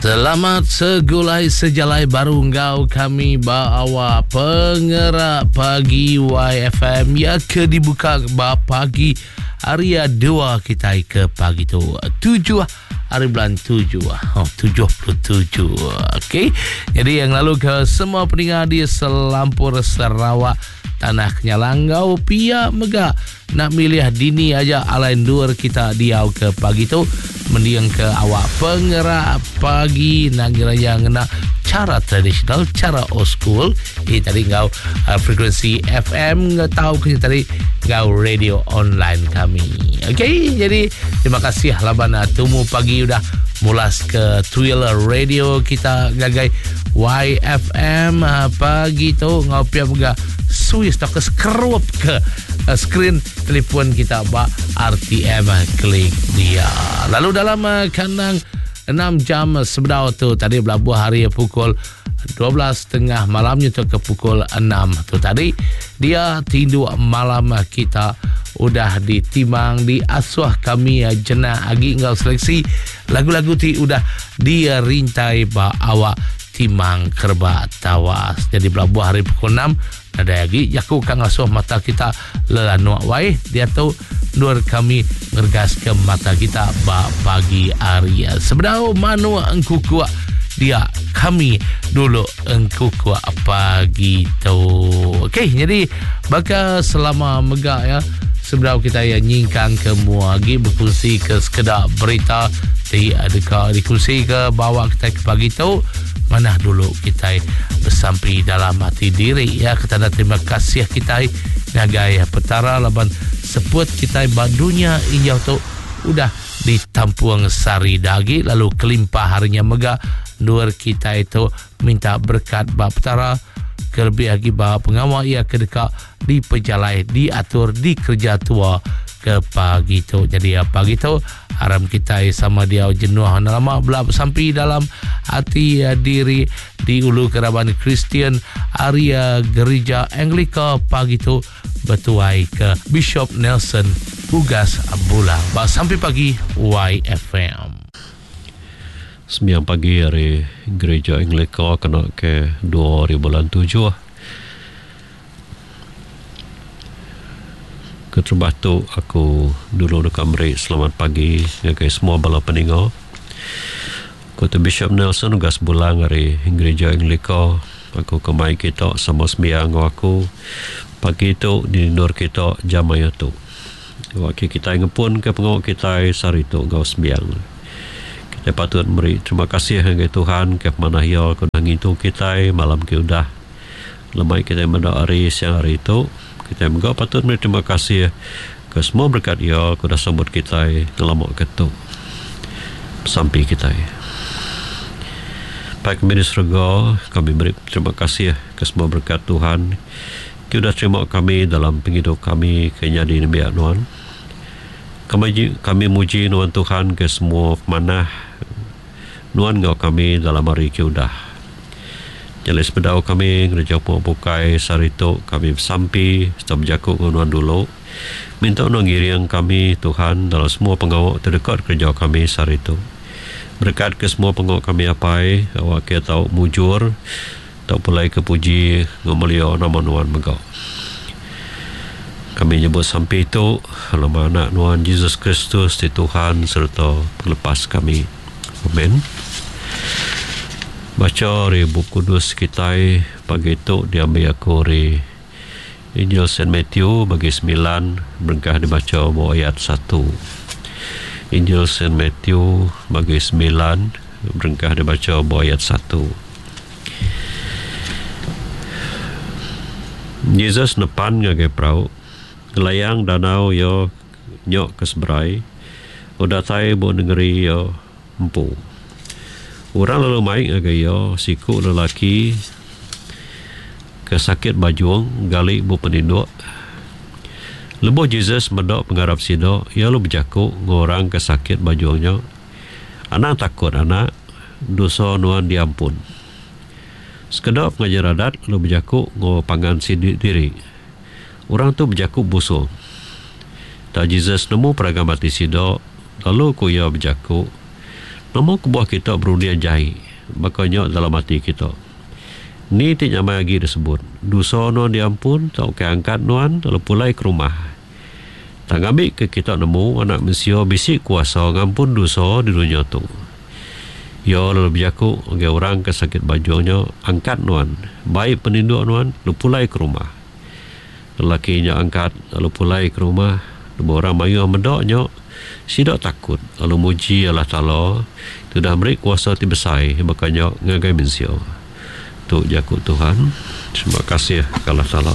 Selamat segulai sejalai baru ngau kami bawa pengerak pagi YFM ya ke dibuka pagi hari 2 kita ke pagi tu 7 hari bulan 77. Okey. Jadi yang lalu ke semua pendengar di Selampur Sarawak Tanah Kenyalanggau Pia Megak nak milih dini aja alain dur kita diau ke pagi tu mendiang ke awak pengerak pagi nak yang nak cara tradisional, cara old school. Tadi ngau frekuensi FM ngau tahu ke tadi ngau radio online kami. Okey, jadi terima kasih labana tumu pagi udah mulas ke Twitter radio kita gagai YFM pagi tu ngau pia juga Swiss tak kerup ke skrin telefon kita ba RTM klik dia. Lalu dalam kandang 6 jam sebedau tu tadi berlabuh hari pukul 12.30 malamnya tu ke pukul 6 tu tadi dia tindu malam kita udah ditimang di asuh kami jenah agi ngau seleksi lagu-lagu ti udah dia rintai ba awak timang kerba tawas. Jadi berlabuh hari pukul 6 ada lagi yaku kang asuh mata kita lelanu wai dia tu nur kami ngergas ke mata kita ba pagi hari sebedau manu engku kuat dia kami dulu engku kuat pagi tu. Okey, jadi baka selama megak ya sebedau kita yang nyingkang ke muagi berkongsi ke sekedar berita di adakah dikongsi ke bawa kita ke pagi tu mana dulu kita bersampai dalam hati diri ya kita terima kasih kita nagai petara laban sebut kita badunya injau tu udah ditampuang sari dagi lalu kelimpah harinya megah nur kita itu minta berkat bab petara kelebih lagi bab pengawal ia kedekat di pejalai diatur di kerja tua ke pagi tu. Jadi pagi tu haram kita sama dia jenuh lama belak sampai dalam hati diri di ulu keraban Kristian area gereja Anglika pagi tu bertuai ke Bishop Nelson Ugas Bulang. Sampai pagi YFM 9 pagi hari gereja Anglika kena ke 2 bulan 7. Keterbah tu aku dulu dekat Merik. Selamat pagi ngagai semua bala pendengar. Kota Bishop Nelson Ugas Bulang hari gereja Anglika. Aku kemai kita sama sembiang aku pagi tu di nur kita jamaya tu. Wakil kita ngepun ke pengawal kita sari tu ngau sembiang. Kita patut beri terima kasih kepada Tuhan ke mana ia kena ngitu kita malam ke udah lemai kita mendari siang hari itu kita juga patut beri terima kasih ke semua berkat ia kuda sambut kita ngelamak ketuk sampai kita Pak Minister Go kami beri terima kasih ke semua berkat Tuhan kuda terima kami dalam penghidup kami kenyadi Nabi Nuan kami muji Nuan Tuhan ke semua pemanah Nuan ngau kami dalam hari kiudah. Jelas bedau kami gereja Pukai Sarito kami sampai stop jakuk Nuan dulu. Minta Nuan ngiring kami Tuhan dalam semua pengawal terdekat gereja kami Sarito. Berkat ke semua pengawal kami apai awak ke tahu mujur tak pulai kepuji ngomelio nama Nuan megau. Kami nyebut sampai itu lama anak Nuan Yesus Kristus di Tuhan serta pelepas kami. Amen. Baca dari buku kudus kita pagi itu diambil aku dari Injil Saint Matthew bagi 9 berkah dibaca bawa ayat 1. Injil Saint Matthew bagi 9 berkah dibaca bawa ayat 1. Yesus depan ngagai perahu gelayang danau yo nyok keseberai udah tai bo negeri yo empu. Orang lalu maik agak yo siku lelaki kesakit bajuang gali bu peninduk. Lebo Jesus medok penggarap sidok ya lu berjaku ngorang kesakit bajuangnya. Anak takut anak dosa Nuan diampun. Sekedap ngajar adat lu berjaku ngo pangan sidik diri. Orang tu berjaku buso. Tak Jesus nemu peragam mati sidok lalu ku ya berjaku Namun kebuah kita berunia jahit. Makanya dalam hati kita. Ni tak nyamai lagi disebut. Dosa nuan diampun, tak ke angkat nuan, lalu pulai ke rumah. Tak ambil ke kita nemu anak manusia bisik kuasa ngampun dosa di dunia tu. Ya lalu berjaku, orang ke sakit bajunya, angkat nuan. Baik peninduk nuan, lalu pulai ke rumah. Lelakinya angkat, lalu pulai ke rumah. Lalu orang mayu mendaknya, sidak takut, lalu muji Allah Ta'ala. Itu dah beri kuasa ti besar, makanya ngagai manusia. Tu jaku Tuhan. Terima kasih Allah Ta'ala.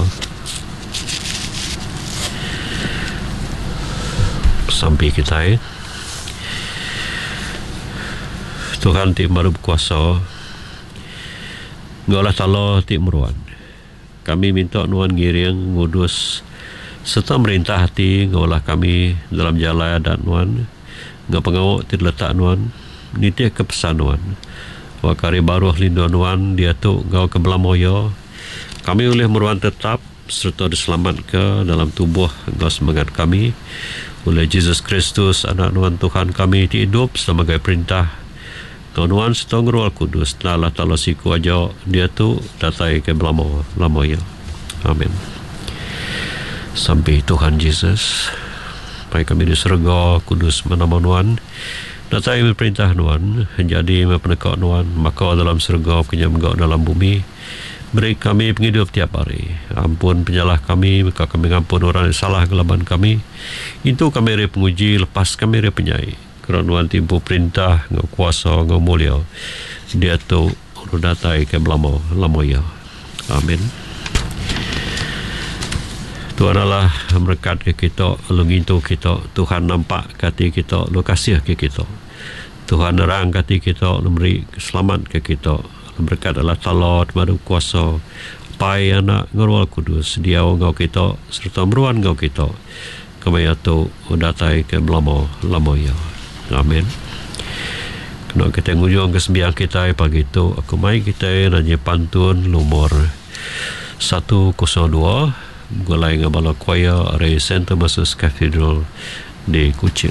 Sampai kita Tuhan ti baru berkuasa. Allah Ta'ala ti meruan. Kami minta nuan ngiring ngudus serta merintah hati ngolah kami dalam jalan adat nuan. Ngau pengawak ti letak nuan. Niti kepesan nuan. Wakari baru lindu nuan dia tu ngau ke belamoyo. Kami boleh meruan tetap serta diselamat ke dalam tubuh ngau semangat kami. Oleh Yesus Kristus anak nuan Tuhan kami ti hidup sebagai perintah Tuan setong Roh Kudus Allah Ta'ala siku aja dia tu datai ke belamoyo. Amin. Sampai Tuhan Yesus baik kami di surga kudus menama nuan datai perintah nuan jadi menekak nuan maka dalam surga penyamgak dalam bumi beri kami penghidup tiap hari. Ampun penyalah kami maka kami ampun orang yang salah kelaban kami. Itu kami re penguji lepas kami re penyai. Kerana nuan timpu perintah ngau kuasa ngau mulia dia tu datai ke lamoya. Amin. Tuhan Allah berkat ke kita, lungintu kita, Tuhan nampak hati kita, lu kasih ke kita. Tuhan nerang hati kita, lu beri selamat ke kita. Berkat Allah Ta'ala, madu kuasa, pai anak ngurwal kudus, dia ngau kita, serta meruan ngau kita. Kami tu datai ke lamoya. Amin. Kena kita ngujung kesembian kita pagi itu, aku mai kita nanya pantun nomor 102 gulai ngabala choir dari St. Thomas Cathedral di Kuching.